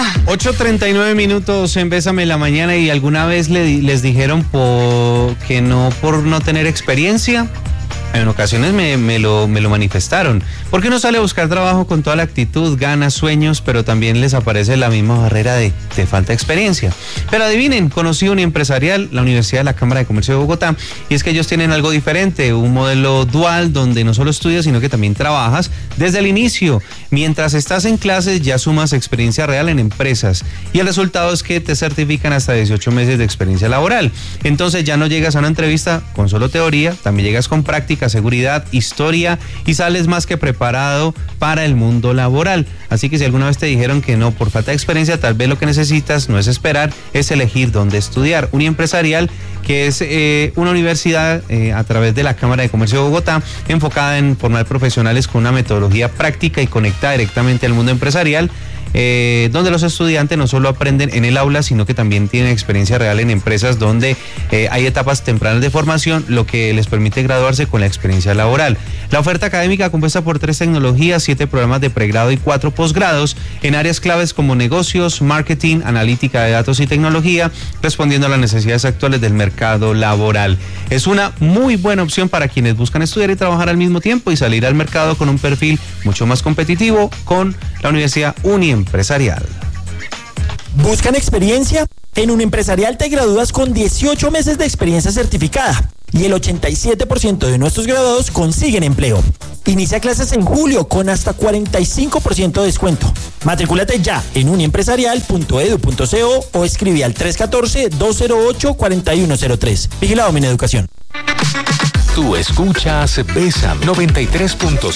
8:39 en Bésame la Mañana. ¿Y alguna vez les dijeron que no por no tener experiencia? En ocasiones me lo manifestaron. ¿Por qué no sale a buscar trabajo con toda la actitud, ganas, sueños, pero también les aparece la misma barrera de falta de experiencia? Pero adivinen, conocí un empresarial, la Universidad de la Cámara de Comercio de Bogotá, y es que ellos tienen algo diferente, un modelo dual donde no solo estudias, sino que también trabajas desde el inicio. Mientras estás en clases ya sumas experiencia real en empresas, y el resultado es que te certifican hasta 18 meses de experiencia laboral. Entonces ya no llegas a una entrevista con solo teoría, también llegas con práctica, seguridad, historia, y sales más que preparado para el mundo laboral. Así que si alguna vez te dijeron que no por falta de experiencia, tal vez lo que necesitas no es esperar, es elegir dónde estudiar. Uniempresarial, que es una universidad a través de la Cámara de Comercio de Bogotá, enfocada en formar profesionales con una metodología práctica y conectada directamente al mundo empresarial, donde los estudiantes no solo aprenden en el aula, sino que también tienen experiencia real en empresas donde hay etapas tempranas de formación, lo que les permite graduarse con la experiencia laboral. La oferta académica compuesta por 3 tecnologías, 7 programas de pregrado y 4 posgrados en áreas claves como negocios, marketing, analítica de datos y tecnología, respondiendo a las necesidades actuales del mercado laboral. Es una muy buena opción para quienes buscan estudiar y trabajar al mismo tiempo y salir al mercado con un perfil mucho más competitivo con la Universidad Uniempresarial. ¿Buscan experiencia? En Uniempresarial te gradúas con 18 meses de experiencia certificada y el 87% de nuestros graduados consiguen empleo. Inicia clases en julio con hasta 45% de descuento. Matrículate ya en uniempresarial.edu.co o escribe al 314-208-4103. Vigilado Mineducación. Tú escuchas Bésame 93.5.